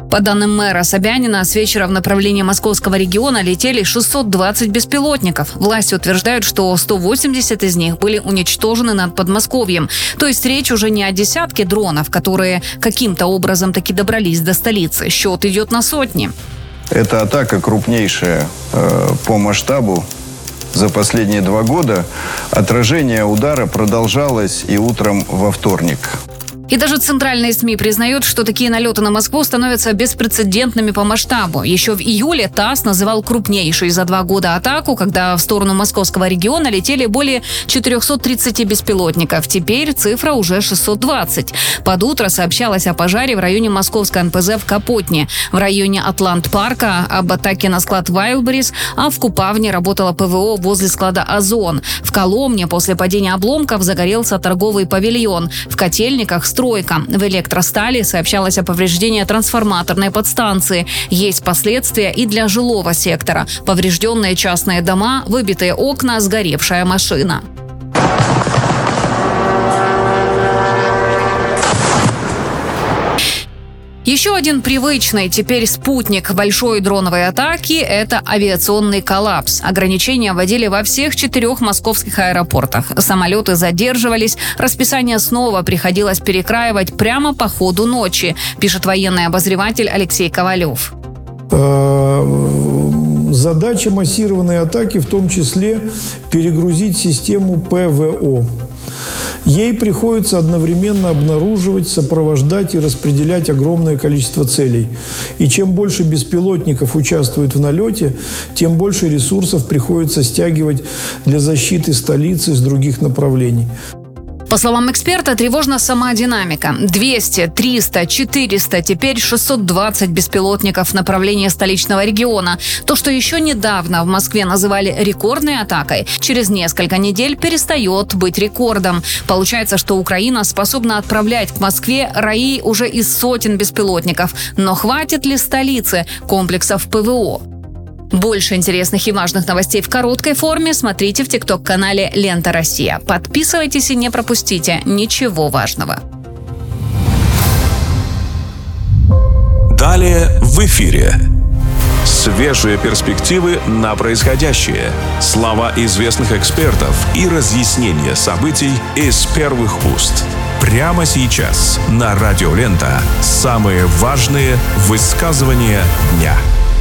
По данным мэра Собянина, с вечера в направлении московского региона летели 620 беспилотников. Власти утверждают, что 180 из них были уничтожены над Подмосковьем. То есть речь уже не о десятке дронов, которые каким-то образом таки добрались до столицы. Счет идет на сотни. Это атака крупнейшая по масштабу за последние 2 года. Отражение удара продолжалось и утром во вторник. И даже центральные СМИ признают, что такие налеты на Москву становятся беспрецедентными по масштабу. Еще в июле ТАСС называл крупнейшей за 2 года атаку, когда в сторону московского региона летели более 430 беспилотников. Теперь цифра уже 620. Под утро сообщалось о пожаре в районе московской НПЗ в Капотне, в районе Атлант-парка об атаке на склад Wildberries, а в Купавне работало ПВО возле склада Озон. В Коломне после падения обломков загорелся торговый павильон. В Котельниках стройка. В Электростали сообщалось о повреждении трансформаторной подстанции. Есть последствия и для жилого сектора. Поврежденные частные дома, выбитые окна, сгоревшая машина. Еще один привычный теперь спутник большой дроновой атаки – это авиационный коллапс. Ограничения вводили во всех 4 московских аэропортах. Самолеты задерживались, расписание снова приходилось перекраивать прямо по ходу ночи, пишет военный обозреватель Алексей Ковалев. Задача массированной атаки в том числе перегрузить систему ПВО. Ей приходится одновременно обнаруживать, сопровождать и распределять огромное количество целей. И чем больше беспилотников участвует в налете, тем больше ресурсов приходится стягивать для защиты столицы с других направлений. По словам эксперта, тревожна сама динамика. 200, 300, 400, теперь 620 беспилотников в направлении столичного региона. То, что еще недавно в Москве называли рекордной атакой, через несколько недель перестает быть рекордом. Получается, что Украина способна отправлять к Москве раи уже из сотен беспилотников. Но хватит ли столице комплексов ПВО? Больше интересных и важных новостей в короткой форме смотрите в ТикТок-канале «Лента Россия». Подписывайтесь и не пропустите ничего важного. Далее в эфире. Свежие перспективы на происходящее, слова известных экспертов и разъяснения событий из первых уст. Прямо сейчас на Радио Лента самые важные высказывания дня.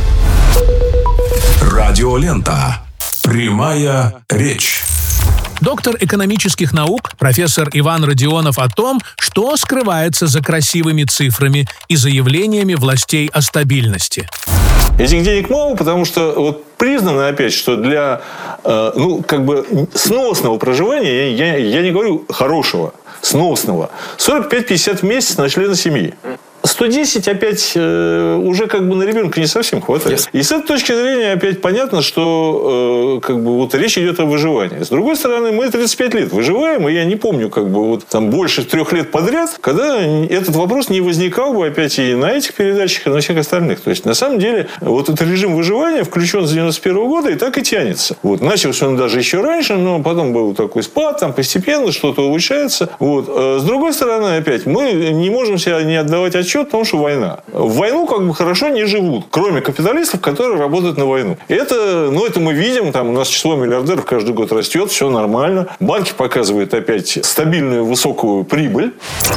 Радиолента. Прямая речь. Доктор экономических наук, профессор Иван Родионов о том, что скрывается за красивыми цифрами и заявлениями властей о стабильности. Этих денег мало, потому что признано опять, что для сносного проживания, я не говорю хорошего, сносного, 45-50 в месяц на члена семьи. 110 опять уже на ребенка не совсем хватает. Yes. И с этой точки зрения опять понятно, что речь идет о выживании. С другой стороны, мы 35 лет выживаем, и я не помню больше 3 лет подряд, когда этот вопрос не возникал бы опять и на этих передачах, и на всех остальных. То есть, на самом деле, этот режим выживания включен с 91 года и так и тянется. Начался он даже еще раньше, но потом был такой спад, постепенно что-то улучшается. С другой стороны, опять, мы не можем себя не отдавать отчет, потому что война. В войну хорошо не живут, кроме капиталистов, которые работают на войну. Это мы видим, у нас число миллиардеров каждый год растет, все нормально. Банки показывают опять стабильную высокую прибыль.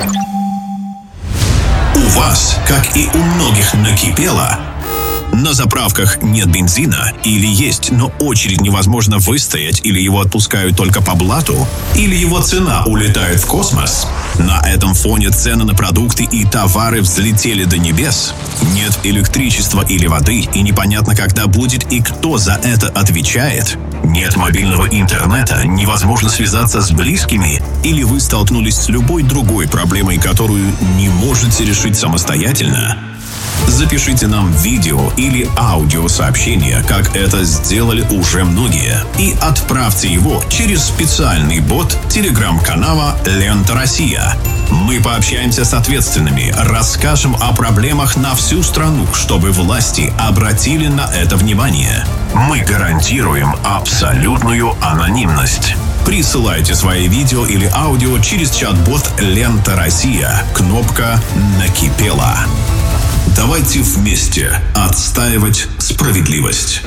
У вас, как и у многих, накипело. На заправках нет бензина, или есть, но очередь невозможно выстоять, или его отпускают только по блату, или его цена улетает в космос. На этом фоне цены на продукты и товары взлетели до небес. Нет электричества или воды, и непонятно, когда будет и кто за это отвечает. Нет мобильного интернета, невозможно связаться с близкими, или вы столкнулись с любой другой проблемой, которую не можете решить самостоятельно. Запишите нам видео или аудиосообщение, как это сделали уже многие, и отправьте его через специальный бот телеграм-канала «Лента Россия». Мы пообщаемся с ответственными, расскажем о проблемах на всю страну, чтобы власти обратили на это внимание. Мы гарантируем абсолютную анонимность. Присылайте свои видео или аудио через чат-бот «Лента Россия». Кнопка «Накипело». Давайте вместе отстаивать справедливость.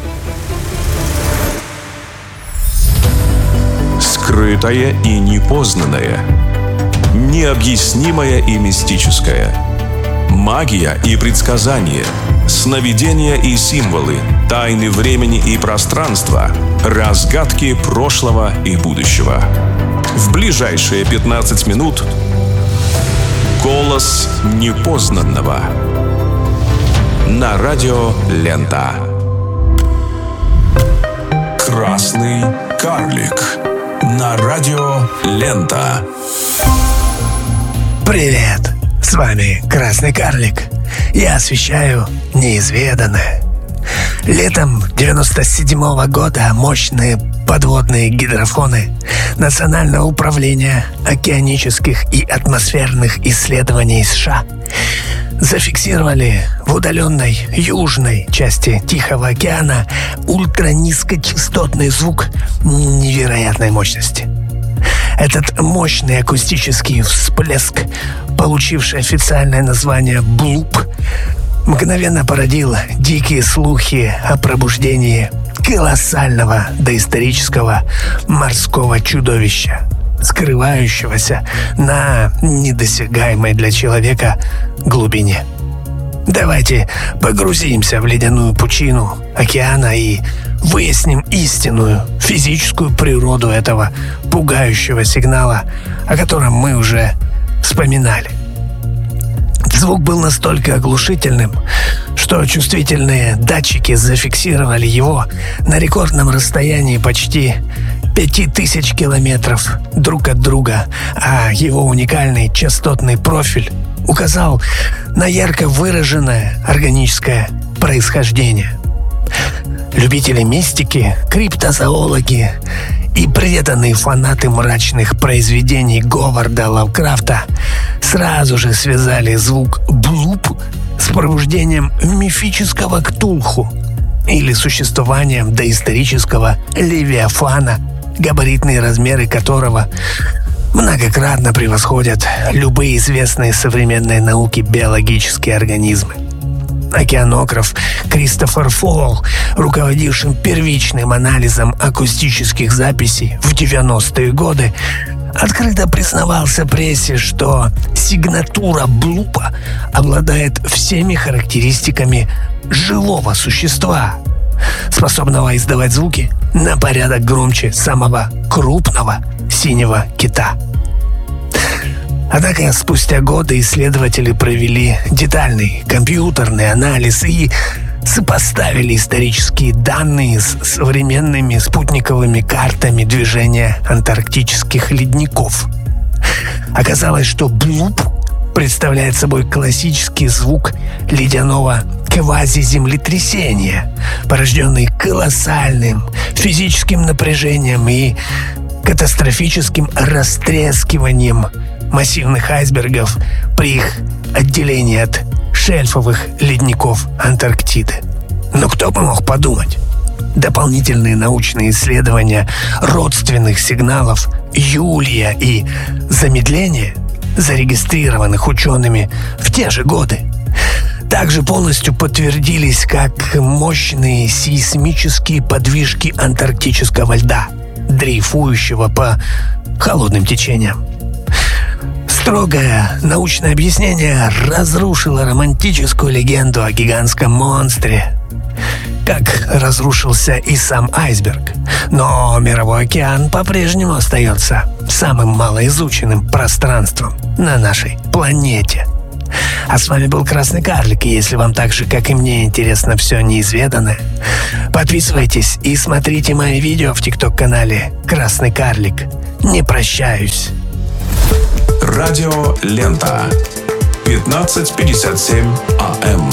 Скрытое и непознанное. Необъяснимое и мистическое. Магия и предсказания. Сновидения и символы. Тайны времени и пространства. Разгадки прошлого и будущего. В ближайшие 15 минут голос непознанного. На радио Лента. Красный карлик. На радио Лента. Привет! С вами Красный карлик. Я освещаю неизведанное. Летом 97-го года мощные подводные гидрофоны Национального управления океанических и атмосферных исследований США зафиксировали в удаленной южной части Тихого океана ультранизкочастотный звук невероятной мощности. Этот мощный акустический всплеск, получивший официальное название «блуп», мгновенно породил дикие слухи о пробуждении колоссального доисторического морского чудовища, скрывающегося на недосягаемой для человека глубине. Давайте погрузимся в ледяную пучину океана и выясним истинную физическую природу этого пугающего сигнала, о котором мы уже вспоминали. Звук был настолько оглушительным, что чувствительные датчики зафиксировали его на рекордном расстоянии почти 5000 километров друг от друга, а его уникальный частотный профиль указал на ярко выраженное органическое происхождение. Любители мистики, криптозоологи и преданные фанаты мрачных произведений Говарда Лавкрафта сразу же связали звук «блуп» с пробуждением мифического Ктулху или существованием доисторического Левиафана, габаритные размеры которого многократно превосходят любые известные современной науке биологические организмы. Океанограф Кристофер Фолл, руководившим первичным анализом акустических записей в 90-е годы, открыто признавался прессе, что сигнатура блупа обладает всеми характеристиками живого существа, способного издавать звуки на порядок громче самого крупного синего кита. Однако спустя годы исследователи провели детальный компьютерный анализ и сопоставили исторические данные с современными спутниковыми картами движения антарктических ледников. Оказалось, что блуп представляет собой классический звук ледяного квазиземлетрясения, порожденный колоссальным физическим напряжением и катастрофическим растрескиванием массивных айсбергов при их отделении от шельфовых ледников Антарктиды. Но кто бы мог подумать? Дополнительные научные исследования родственных сигналов Юлия и замедления, зарегистрированных учеными в те же годы, также полностью подтвердились как мощные сейсмические подвижки антарктического льда, дрейфующего по холодным течениям. Строгое научное объяснение разрушило романтическую легенду о гигантском монстре, как разрушился и сам айсберг. Но мировой океан по-прежнему остается самым малоизученным пространством на нашей планете. А с вами был Красный карлик, и если вам так же, как и мне, интересно все неизведанное, подписывайтесь и смотрите мои видео в ТикТок-канале Красный карлик. Не прощаюсь. Радио Лента. 15:57 АМ.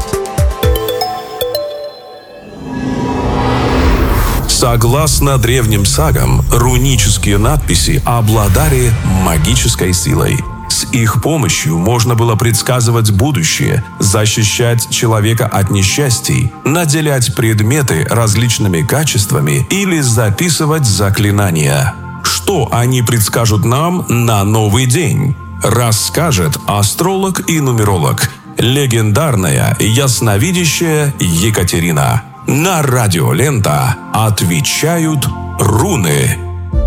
Согласно древним сагам, рунические надписи обладали магической силой. С их помощью можно было предсказывать будущее, защищать человека от несчастий, наделять предметы различными качествами или записывать заклинания. Что они предскажут нам на новый день? Расскажет астролог и нумеролог легендарная ясновидящая Екатерина. На радио «Лента» отвечают руны.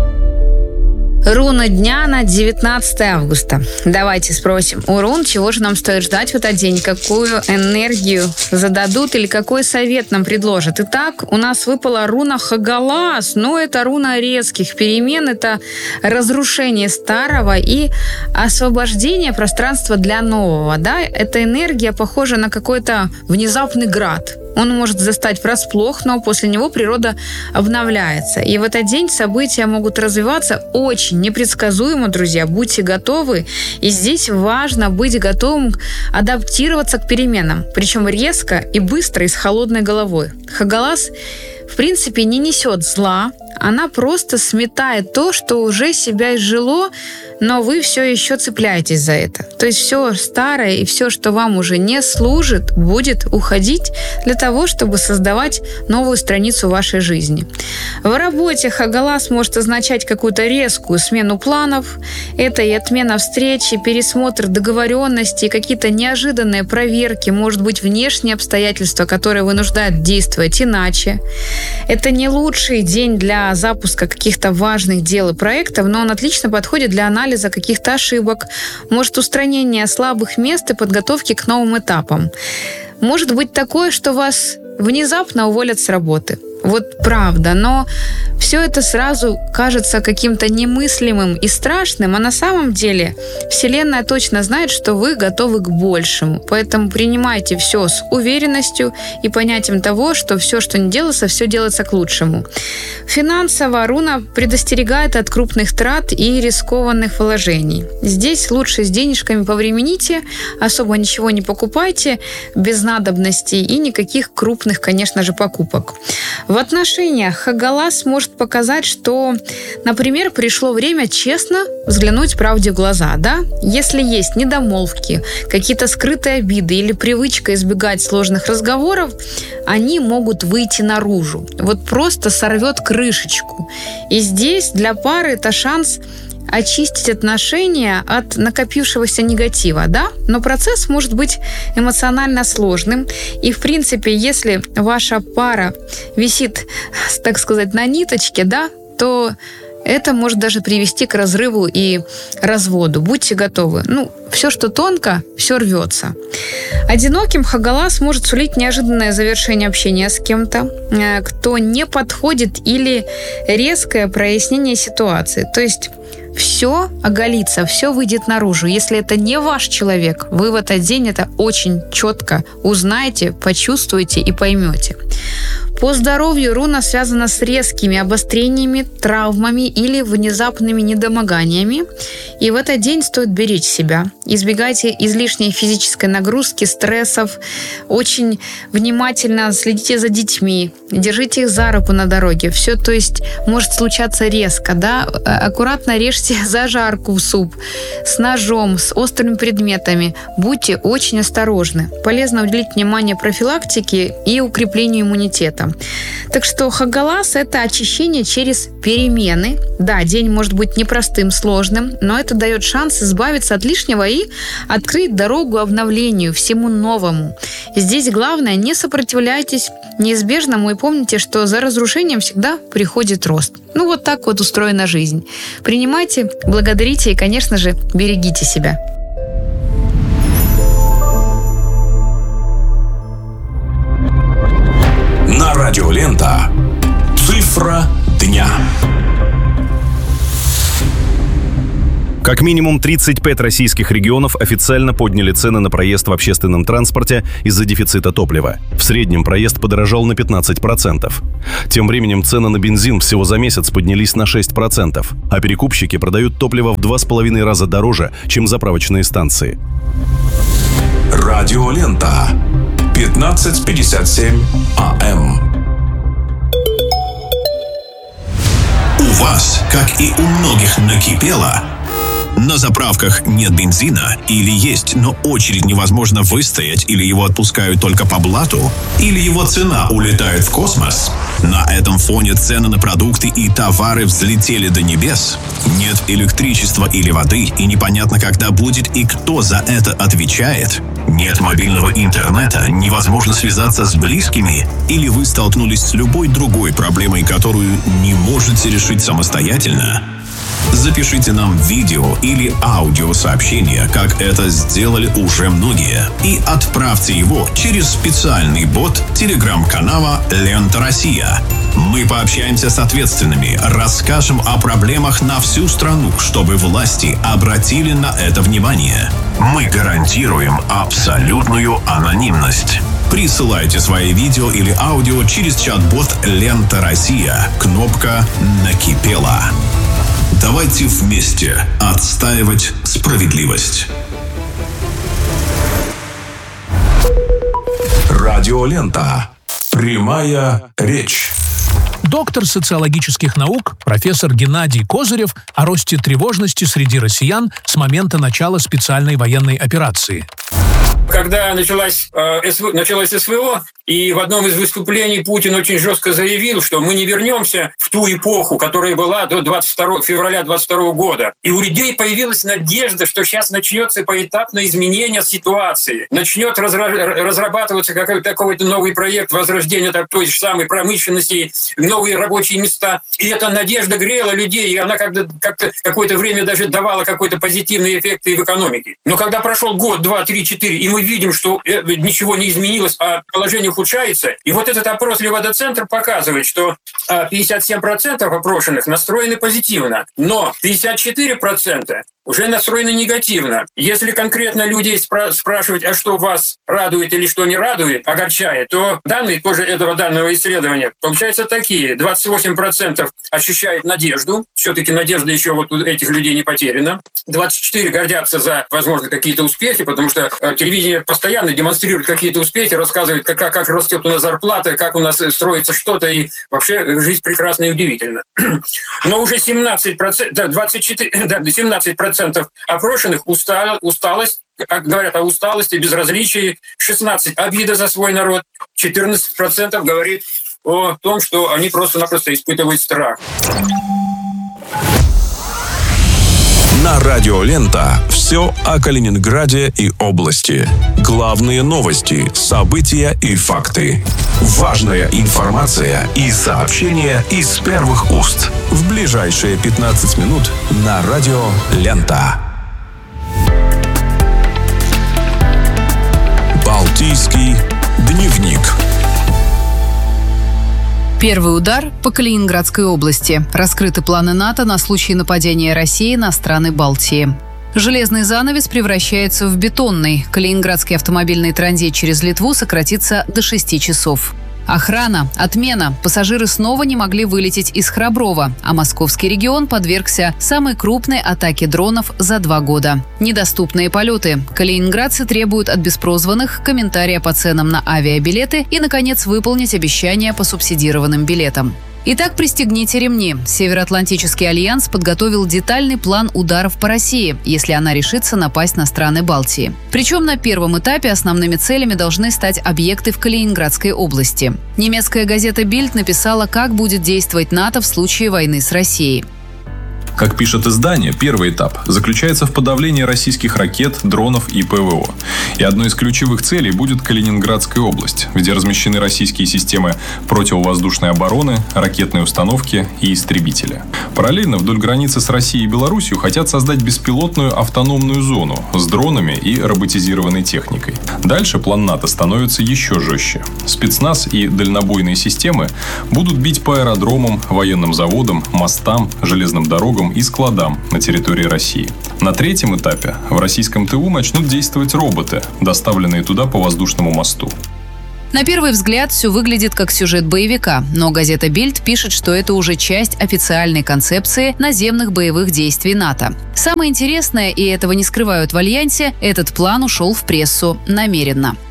Руна дня на 19 августа. Давайте спросим у рун, чего же нам стоит ждать в этот день, какую энергию зададут или какой совет нам предложат. Итак, у нас выпала руна Хагалас, но это руна резких перемен, это разрушение старого и освобождение пространства для нового. Да? Эта энергия похожа на какой-то внезапный град. Он может застать врасплох, но после него природа обновляется. И в этот день события могут развиваться очень непредсказуемо, друзья. Будьте готовы. И здесь важно быть готовым адаптироваться к переменам. Причем резко и быстро и с холодной головой. Хагалас, в принципе, не несет зла. Она просто сметает то, что уже себя изжило, но вы все еще цепляетесь за это. То есть все старое и все, что вам уже не служит, будет уходить для того, чтобы создавать новую страницу вашей жизни. В работе Хагалас может означать какую-то резкую смену планов. Это и отмена встречи, пересмотр договоренностей, какие-то неожиданные проверки, может быть, внешние обстоятельства, которые вынуждают действовать иначе. Это не лучший день для запуска каких-то важных дел и проектов, но он отлично подходит для анализа каких-то ошибок, может, устранения слабых мест и подготовки к новым этапам. Может быть такое, что вас внезапно уволят с работы. Вот правда, но все это сразу кажется каким-то немыслимым и страшным, а на самом деле Вселенная точно знает, что вы готовы к большему. Поэтому принимайте все с уверенностью и понятием того, что все, что не делается, все делается к лучшему. Финансово руна предостерегает от крупных трат и рискованных вложений. Здесь лучше с денежками повремените, особо ничего не покупайте, без надобностей и никаких крупных, конечно же, покупок. В отношениях Хагалас может показать, что, например, пришло время честно взглянуть правде в глаза, да? Если есть недомолвки, какие-то скрытые обиды или привычка избегать сложных разговоров, они могут выйти наружу. Вот просто сорвет крышечку. И здесь для пары это шанс очистить отношения от накопившегося негатива, да? Но процесс может быть эмоционально сложным. И, в принципе, если ваша пара висит, так сказать, на ниточке, да, то это может даже привести к разрыву и разводу. Будьте готовы. Все, что тонко, все рвется. Одиноким Хагалас может сулить неожиданное завершение общения с кем-то, кто не подходит, или резкое прояснение ситуации. То есть все оголится, все выйдет наружу. Если это не ваш человек, вы в этот день это очень четко узнаете, почувствуете и поймете. По здоровью руна связана с резкими обострениями, травмами или внезапными недомоганиями. И в этот день стоит беречь себя. Избегайте излишней физической нагрузки, стрессов. Очень внимательно следите за детьми. Держите их за руку на дороге. Все, то есть, может случаться резко, да? Аккуратно режьте зажарку в суп с ножом, с острыми предметами. Будьте очень осторожны. Полезно уделить внимание профилактике и укреплению иммунитета. Так что Хагалас – это очищение через перемены. Да, день может быть непростым, сложным, но это дает шанс избавиться от лишнего и открыть дорогу обновлению, всему новому. Здесь главное – не сопротивляйтесь неизбежному и помните, что за разрушением всегда приходит рост. Вот так вот устроена жизнь. Принимайте, благодарите и, конечно же, берегите себя. На радио «Лента» цифра дня. Как минимум 35 российских регионов официально подняли цены на проезд в общественном транспорте из-за дефицита топлива. В среднем проезд подорожал на 15%. Тем временем цены на бензин всего за месяц поднялись на 6%, а перекупщики продают топливо в 2,5 раза дороже, чем заправочные станции. Радио «Лента». 15:57 АМ. У вас, как и у многих, накипело. На заправках нет бензина, или есть, но очередь невозможно выстоять, или его отпускают только по блату, или его цена улетает в космос. На этом фоне цены на продукты и товары взлетели до небес. Нет электричества или воды, и непонятно, когда будет и кто за это отвечает. Нет мобильного интернета, невозможно связаться с близкими, или вы столкнулись с любой другой проблемой, которую не можете решить самостоятельно? Запишите нам видео или аудиосообщение, как это сделали уже многие, и отправьте его через специальный бот телеграм-канала «Лента Россия». Мы пообщаемся с ответственными, расскажем о проблемах на всю страну, чтобы власти обратили на это внимание. Мы гарантируем абсолютную анонимность. Присылайте свои видео или аудио через чат-бот «Лента Россия». Кнопка «Накипело». Давайте вместе отстаивать справедливость. Радиолента. Прямая речь. Доктор социологических наук, профессор Геннадий Козырев о росте тревожности среди россиян с момента начала специальной военной операции. Когда началось СВО, и в одном из выступлений Путин очень жестко заявил, что мы не вернемся в ту эпоху, которая была до 22 февраля 2022 года. И у людей появилась надежда, что сейчас начнется поэтапное изменение ситуации. Начнет разрабатываться какой-то новый проект возрождения той же самой промышленности, новые рабочие места. И эта надежда грела людей, и она как-то какое-то время даже давала какой-то позитивный эффект и в экономике. Но когда прошел год, 2, 3, 4, и мы видим, что ничего не изменилось, а положение ухудшается. И вот этот опрос Левада-центр показывает, что 57% опрошенных настроены позитивно, но 54% уже настроены негативно. Если конкретно людей спрашивать, а что вас радует или что не радует, огорчает, то данные тоже этого данного исследования получаются такие. 28% ощущают надежду. Все-таки надежда еще вот у этих людей не потеряна. 24% гордятся за, возможно, какие-то успехи, потому что телевидение постоянно демонстрирует какие-то успехи, рассказывает, как растет у нас зарплата, как у нас строится что-то, и вообще жизнь прекрасна и удивительна. Но уже 17% опрошенных усталость, говорят о усталости, безразличии, 16% обида за свой народ, 14% говорит о том, что они просто-напросто испытывают страх. На Радио Лента все о Калининграде и области. Главные новости, события и факты. Важная информация и сообщения из первых уст. В ближайшие 15 минут на Радио Лента. Балтийский дневник. Первый удар по Калининградской области. Раскрыты планы НАТО на случай нападения России на страны Балтии. Железный занавес превращается в бетонный. Калининградский автомобильный транзит через Литву сократится до 6 часов. Охрана, отмена. Пассажиры снова не могли вылететь из Храброва, а московский регион подвергся самой крупной атаке дронов за 2 года. Недоступные полеты. Калининградцы требуют от беспрозванных комментария по ценам на авиабилеты и, наконец, выполнить обещания по субсидированным билетам. Итак, пристегните ремни. Североатлантический альянс подготовил детальный план ударов по России, если она решится напасть на страны Балтии. Причем на первом этапе основными целями должны стать объекты в Калининградской области. Немецкая газета «Бильд» написала, как будет действовать НАТО в случае войны с Россией. Как пишет издание, первый этап заключается в подавлении российских ракет, дронов и ПВО. И одной из ключевых целей будет Калининградская область, где размещены российские системы противовоздушной обороны, ракетные установки и истребители. Параллельно вдоль границы с Россией и Белоруссией хотят создать беспилотную автономную зону с дронами и роботизированной техникой. Дальше план НАТО становится еще жестче. Спецназ и дальнобойные системы будут бить по аэродромам, военным заводам, мостам, железным дорогам и складам на территории России. На третьем этапе в российском ТУ начнут действовать роботы, доставленные туда по воздушному мосту. На первый взгляд все выглядит как сюжет боевика, но газета «Бильд» пишет, что это уже часть официальной концепции наземных боевых действий НАТО. Самое интересное, и этого не скрывают в Альянсе, этот план ушел в прессу намеренно.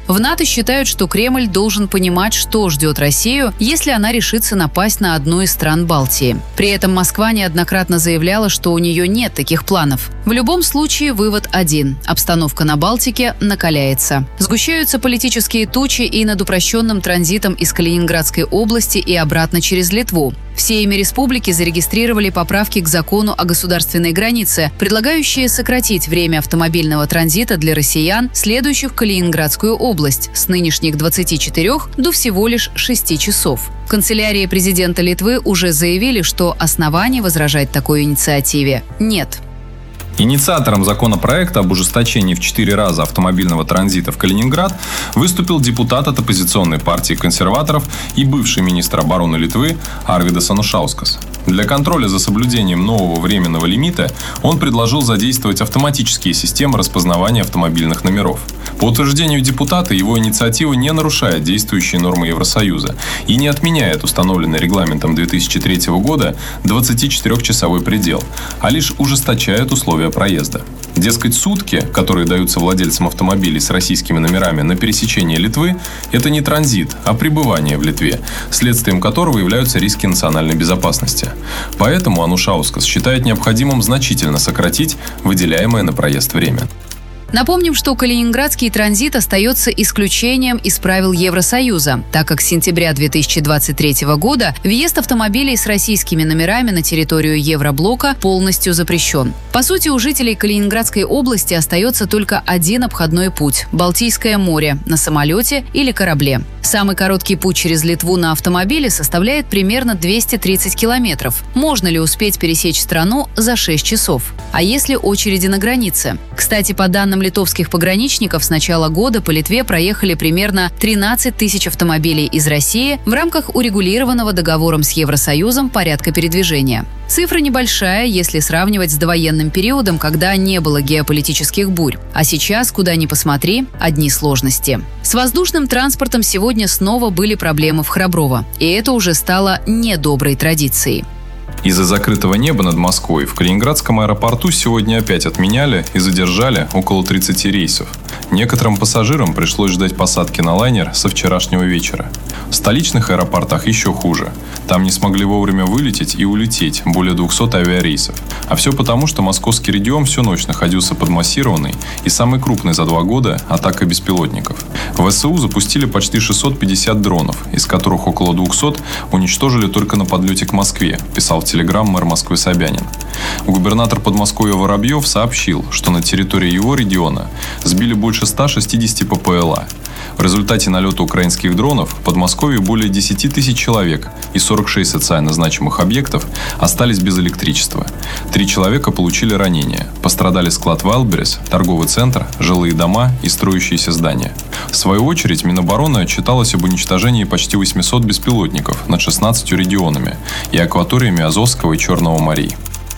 В НАТО считают, что Кремль должен понимать, что ждет Россию, если она решится напасть на одну из стран Балтии. При этом Москва неоднократно заявляла, что у нее нет таких планов. В любом случае, вывод один – обстановка на Балтике накаляется. Сгущаются политические тучи и над упрощенным транзитом из Калининградской области и обратно через Литву. В Сейме республики зарегистрировали поправки к закону о государственной границе, предлагающие сократить время автомобильного транзита для россиян, следующих в Калининградскую область, с нынешних 24 до всего лишь 6 часов. В канцелярии президента Литвы уже заявили, что оснований возражать такой инициативе нет. Инициатором законопроекта об ужесточении в 4 раза автомобильного транзита в Калининград выступил депутат от оппозиционной партии консерваторов и бывший министр обороны Литвы Арвидас Анушаускас. Для контроля за соблюдением нового временного лимита он предложил задействовать автоматические системы распознавания автомобильных номеров. По утверждению депутата, его инициатива не нарушает действующие нормы Евросоюза и не отменяет установленный регламентом 2003 года 24-часовой предел, а лишь ужесточает условия проезда. Дескать, сутки, которые даются владельцам автомобилей с российскими номерами на пересечение Литвы, это не транзит, а пребывание в Литве, следствием которого являются риски национальной безопасности. Поэтому Анушаускас считает необходимым значительно сократить выделяемое на проезд время. Напомним, что калининградский транзит остается исключением из правил Евросоюза, так как с сентября 2023 года въезд автомобилей с российскими номерами на территорию Евроблока полностью запрещен. По сути, у жителей Калининградской области остается только один обходной путь – Балтийское море на самолете или корабле. Самый короткий путь через Литву на автомобиле составляет примерно 230 километров. Можно ли успеть пересечь страну за 6 часов? А если очереди на границе? Кстати, по данным литовских пограничников, с начала года по Литве проехали примерно 13 тысяч автомобилей из России в рамках урегулированного договором с Евросоюзом порядка передвижения. Цифра небольшая, если сравнивать с довоенным периодом, когда не было геополитических бурь. А сейчас, куда ни посмотри, одни сложности. С воздушным транспортом сегодня снова были проблемы в Храброво, и это уже стало недоброй традицией. Из-за закрытого неба над Москвой в Калининградском аэропорту сегодня опять отменяли и задержали около 30 рейсов. Некоторым пассажирам пришлось ждать посадки на лайнер со вчерашнего вечера. В столичных аэропортах еще хуже. Там не смогли вовремя вылететь и улететь более 200 авиарейсов. А все потому, что московский регион всю ночь находился под массированной и самой крупной за 2 года атакой беспилотников. В ВСУ запустили почти 650 дронов, из которых около 200 уничтожили только на подлете к Москве, писал в Телеграм мэр Москвы Собянин. Губернатор Подмосковья Воробьев сообщил, что на территории его региона сбили больше 160 ППЛА. В результате налета украинских дронов в Подмосковье более 10 тысяч человек и 46 социально значимых объектов остались без электричества. 3 человека получили ранения. Пострадали склад Wildberries, торговый центр, жилые дома и строящиеся здания. В свою очередь, Минобороны отчиталось об уничтожении почти 800 беспилотников над 16 регионами и акваториями Азовского и Черного морей.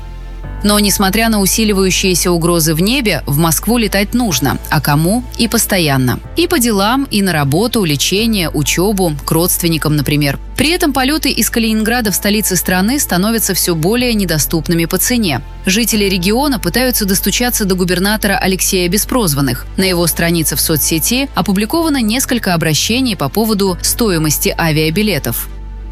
Но, несмотря на усиливающиеся угрозы в небе, в Москву летать нужно. А кому? И постоянно. И по делам, и на работу, лечение, учебу, к родственникам, например. При этом полеты из Калининграда в столице страны становятся все более недоступными по цене. Жители региона пытаются достучаться до губернатора Алексея Беспрозванных. На его странице в соцсети опубликовано несколько обращений по поводу стоимости авиабилетов.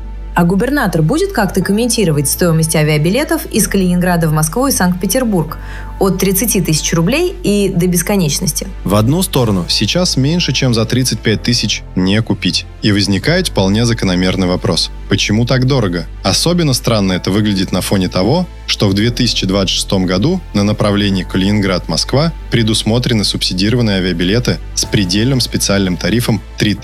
А губернатор будет как-то комментировать стоимость авиабилетов из Калининграда в Москву и Санкт-Петербург от 30 тысяч рублей и до бесконечности? В одну сторону сейчас меньше, чем за 35 тысяч не купить. И возникает вполне закономерный вопрос. Почему так дорого? Особенно странно это выглядит на фоне того, что в 2026 году на направлении Калининград-Москва предусмотрены субсидированные авиабилеты с предельным специальным тарифом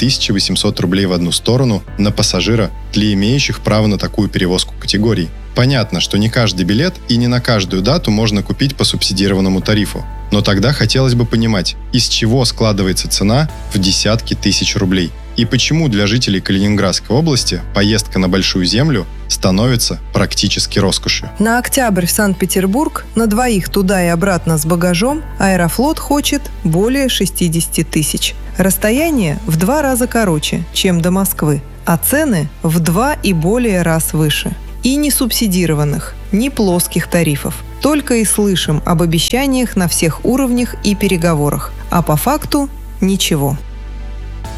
3800 рублей в одну сторону на пассажира для имеющих право на такую перевозку категорий. Понятно, что не каждый билет и не на каждую дату можно купить по субсидированному тарифу. Но тогда хотелось бы понимать, из чего складывается цена в десятки тысяч рублей. И почему для жителей Калининградской области поездка на Большую Землю становится практически роскошью. На октябрь в Санкт-Петербург на двоих туда и обратно с багажом Аэрофлот хочет более 60 тысяч. Расстояние в 2 раза короче, чем до Москвы, а цены в 2 и более раз выше. И ни субсидированных, ни плоских тарифов. Только и слышим об обещаниях на всех уровнях и переговорах, а по факту ничего.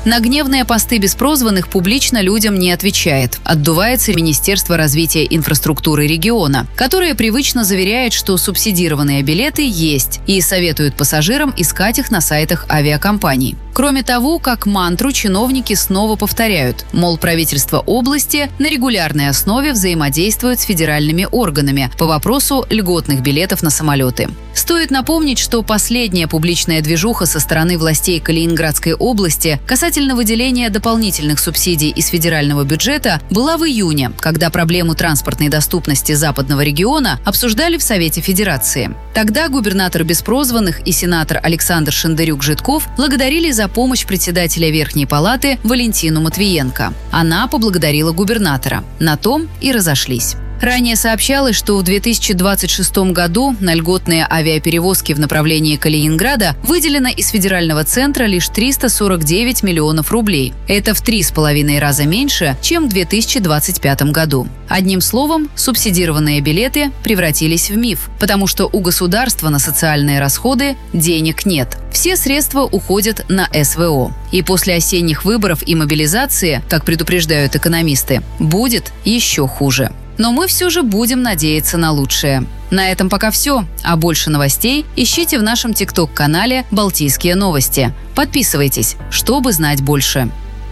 На гневные посты беспрозванных публично людям не отвечает. Отдувается Министерство развития инфраструктуры региона, которое привычно заверяет, что субсидированные билеты есть, и советует пассажирам искать их на сайтах авиакомпаний. Кроме того, как мантру чиновники снова повторяют, мол, правительство области на регулярной основе взаимодействует с федеральными органами по вопросу льготных билетов на самолеты. Стоит напомнить, что последняя публичная движуха со стороны властей Калининградской области касательно выделения дополнительных субсидий из федерального бюджета была в июне, когда проблему транспортной доступности западного региона обсуждали в Совете Федерации. Тогда губернатор беспрозванных и сенатор Александр Шендерюк-Житков благодарили за помощь председателя Верхней палаты Валентину Матвиенко. Она поблагодарила губернатора. На том и разошлись. Ранее сообщалось, что в 2026 году на льготные авиаперевозки в направлении Калининграда выделено из федерального центра лишь 349 миллионов рублей. Это в 3,5 раза меньше, чем в 2025 году. Одним словом, субсидированные билеты превратились в миф, потому что у государства на социальные расходы денег нет. Все средства уходят на СВО. И после осенних выборов и мобилизации, как предупреждают экономисты, будет еще хуже. Но мы все же будем надеяться на лучшее. На этом пока все. А больше новостей ищите в нашем ТикТок-канале «Балтийские новости». Подписывайтесь, чтобы знать больше.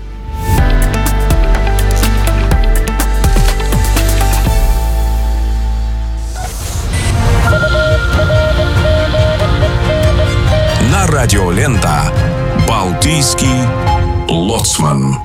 На радио Лента «Балтийский лоцман».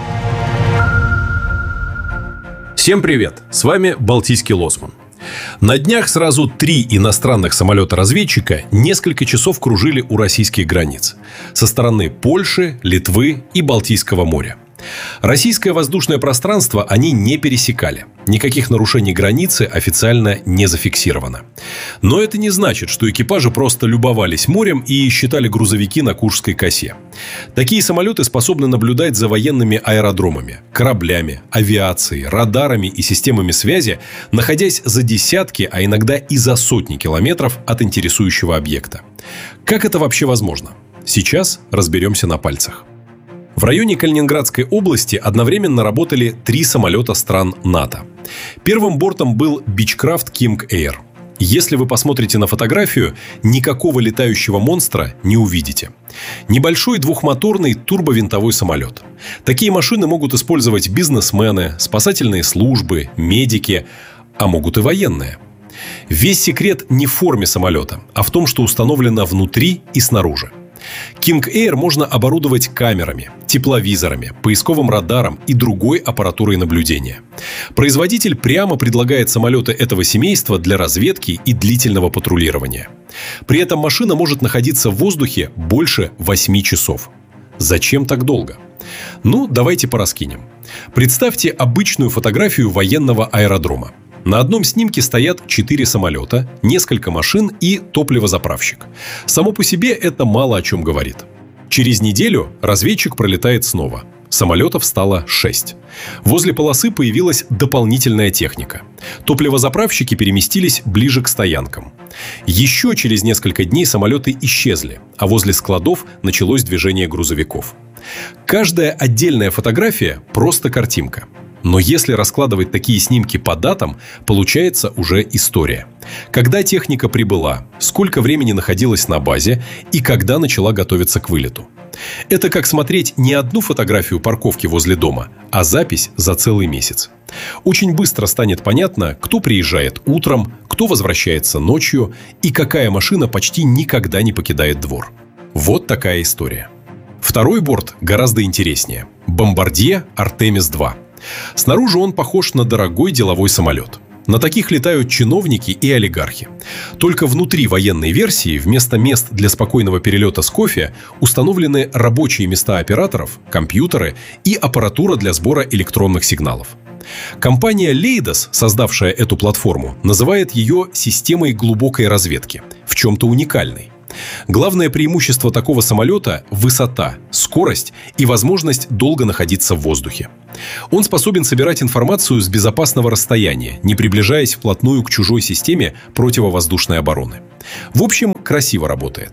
Всем привет! С вами Балтийский лоцман. На днях сразу 3 иностранных самолета-разведчика несколько часов кружили у российских границ со стороны Польши, Литвы и Балтийского моря. Российское воздушное пространство они не пересекали. Никаких нарушений границы официально не зафиксировано. Но это не значит, что экипажи просто любовались морем и считали грузовики на Куршской косе. Такие самолеты способны наблюдать за военными аэродромами, кораблями, авиацией, радарами и системами связи, находясь за десятки, а иногда и за сотни километров от интересующего объекта. Как это вообще возможно? Сейчас разберемся на пальцах. В районе Калининградской области одновременно работали 3 самолета стран НАТО. Первым бортом был Beechcraft King Air. Если вы посмотрите на фотографию, никакого летающего монстра не увидите. Небольшой двухмоторный турбовинтовой самолет. Такие машины могут использовать бизнесмены, спасательные службы, медики, а могут и военные. Весь секрет не в форме самолета, а в том, что установлено внутри и снаружи. King Air можно оборудовать камерами, тепловизорами, поисковым радаром и другой аппаратурой наблюдения. Производитель прямо предлагает самолеты этого семейства для разведки и длительного патрулирования. При этом машина может находиться в воздухе больше 8 часов. Зачем так долго? Ну, давайте пораскинем. Представьте обычную фотографию военного аэродрома. На одном снимке стоят 4 самолета, несколько машин и топливозаправщик. Само по себе это мало о чем говорит. Через неделю разведчик пролетает снова. Самолетов стало 6. Возле полосы появилась дополнительная техника. Топливозаправщики переместились ближе к стоянкам. Еще через несколько дней самолеты исчезли, а возле складов началось движение грузовиков. Каждая отдельная фотография – просто картинка. Но если раскладывать такие снимки по датам, получается уже история. Когда техника прибыла, сколько времени находилась на базе и когда начала готовиться к вылету. Это как смотреть не одну фотографию парковки возле дома, а запись за целый месяц. Очень быстро станет понятно, кто приезжает утром, кто возвращается ночью и какая машина почти никогда не покидает двор. Вот такая история. Второй борт гораздо интереснее. Bombardier Artemis II. Снаружи он похож на дорогой деловой самолет. На таких летают чиновники и олигархи. Только внутри военной версии вместо мест для спокойного перелета с кофе установлены рабочие места операторов, компьютеры и аппаратура для сбора электронных сигналов. Компания Leidos, создавшая эту платформу, называет ее системой глубокой разведки, в чем-то уникальной. Главное преимущество такого самолета – высота, скорость и возможность долго находиться в воздухе. Он способен собирать информацию с безопасного расстояния, не приближаясь вплотную к чужой системе противовоздушной обороны. В общем, красиво работает.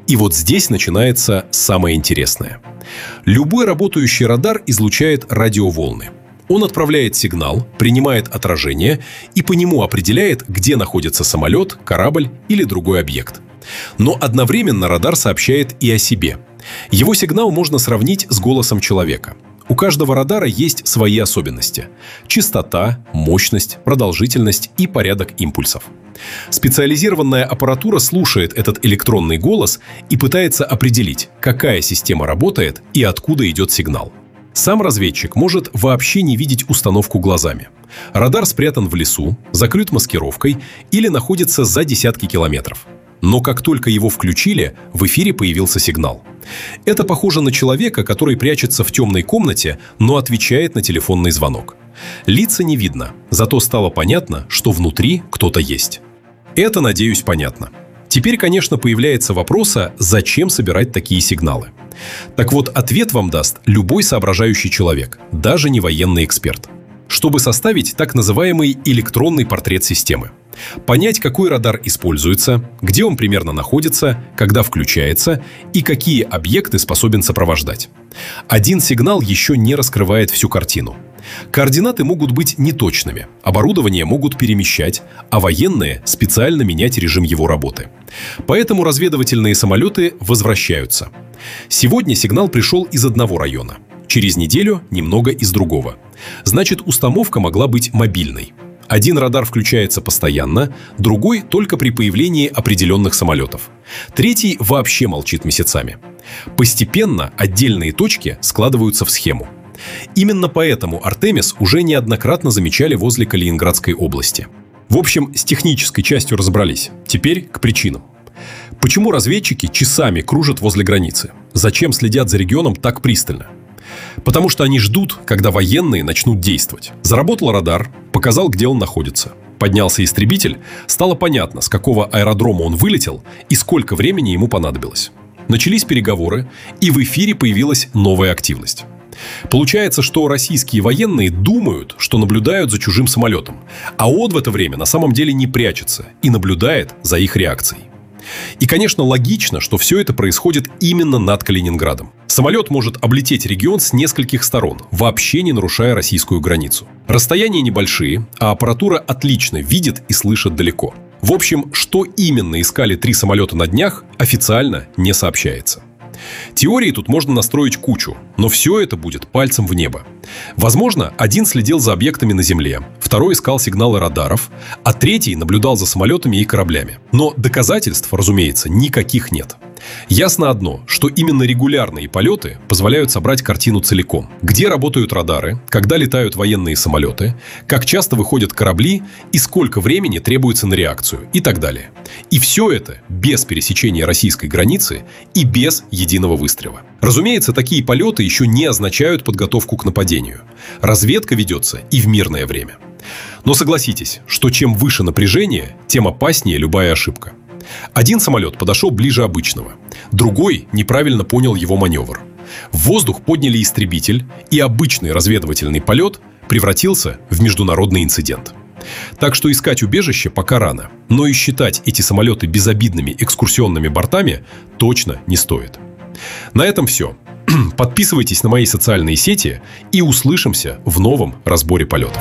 И вот здесь начинается самое интересное. Любой работающий радар излучает радиоволны. Он отправляет сигнал, принимает отражение и по нему определяет, где находится самолет, корабль или другой объект. Но одновременно радар сообщает и о себе. Его сигнал можно сравнить с голосом человека. У каждого радара есть свои особенности – частота, мощность, продолжительность и порядок импульсов. Специализированная аппаратура слушает этот электронный голос и пытается определить, какая система работает и откуда идет сигнал. Сам разведчик может вообще не видеть установку глазами. Радар спрятан в лесу, закрыт маскировкой или находится за десятки километров. Но как только его включили, в эфире появился сигнал. Это похоже на человека, который прячется в темной комнате, но отвечает на телефонный звонок. Лица не видно, зато стало понятно, что внутри кто-то есть. Это, надеюсь, понятно. Теперь, конечно, появляется вопрос, зачем собирать такие сигналы. Так вот, ответ вам даст любой соображающий человек, даже не военный эксперт. Чтобы составить так называемый электронный портрет системы. Понять, какой радар используется, где он примерно находится, когда включается и какие объекты способен сопровождать. Один сигнал еще не раскрывает всю картину. Координаты могут быть неточными, оборудование могут перемещать, а военные специально менять режим его работы. Поэтому разведывательные самолеты возвращаются. Сегодня сигнал пришел из одного района, через неделю немного из другого. Значит, установка могла быть мобильной. Один радар включается постоянно, другой только при появлении определенных самолетов. Третий вообще молчит месяцами. Постепенно отдельные точки складываются в схему. Именно поэтому «Артемис» уже неоднократно замечали возле Калининградской области. В общем, с технической частью разобрались. Теперь к причинам. Почему разведчики часами кружат возле границы? Зачем следят за регионом так пристально? Потому что они ждут, когда военные начнут действовать. Заработал радар, показал, где он находится. Поднялся истребитель, стало понятно, с какого аэродрома он вылетел и сколько времени ему понадобилось. Начались переговоры, и в эфире появилась новая активность. Получается, что российские военные думают, что наблюдают за чужим самолетом, а он в это время на самом деле не прячется и наблюдает за их реакцией. И, конечно, логично, что все это происходит именно над Калининградом. Самолет может облететь регион с нескольких сторон, вообще не нарушая российскую границу. Расстояния небольшие, а аппаратура отлично видит и слышит далеко. В общем, что именно искали 3 самолета на днях, официально не сообщается. Теории тут можно настроить кучу, но все это будет пальцем в небо. Возможно, один следил за объектами на земле, второй искал сигналы радаров, а третий наблюдал за самолетами и кораблями. Но доказательств, разумеется, никаких нет. Ясно одно, что именно регулярные полеты позволяют собрать картину целиком. Где работают радары, когда летают военные самолеты, как часто выходят корабли и сколько времени требуется на реакцию и так далее. И все это без пересечения российской границы и без единого выстрела. Разумеется, такие полеты еще не означают подготовку к нападению. Разведка ведется и в мирное время. Но согласитесь, что чем выше напряжение, тем опаснее любая ошибка. Один самолет подошел ближе обычного, другой неправильно понял его маневр. В воздух подняли истребитель, и обычный разведывательный полет превратился в международный инцидент. Так что искать убежище пока рано, но и считать эти самолеты безобидными экскурсионными бортами точно не стоит. На этом все. Подписывайтесь на мои социальные сети и услышимся в новом разборе полетов.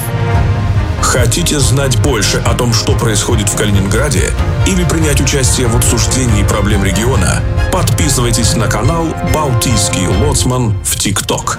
Хотите знать больше о том, что происходит в Калининграде, или принять участие в обсуждении проблем региона? Подписывайтесь на канал «Балтийский лоцман» в ТикТок.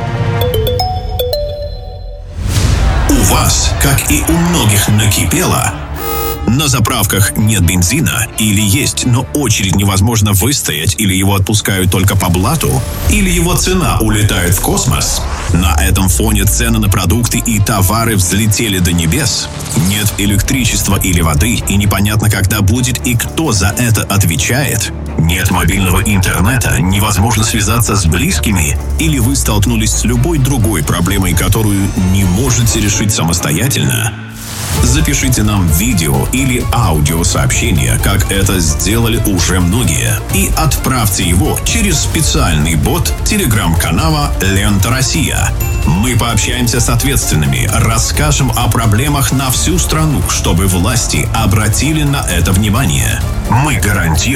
У вас, как и у многих, накипело? На заправках нет бензина или есть, но очередь невозможно выстоять, или его отпускают только по блату, или его цена улетает в космос? На этом фоне цены на продукты и товары взлетели до небес. Нет электричества или воды, и непонятно, когда будет и кто за это отвечает. Нет мобильного интернета, невозможно связаться с близкими, или вы столкнулись с любой другой проблемой, которую не можете решить самостоятельно? Запишите нам видео или аудиосообщение, как это сделали уже многие, и отправьте его через специальный бот телеграм-канала «Лента Россия». Мы пообщаемся с ответственными, расскажем о проблемах на всю страну, чтобы власти обратили на это внимание. Мы гарантируем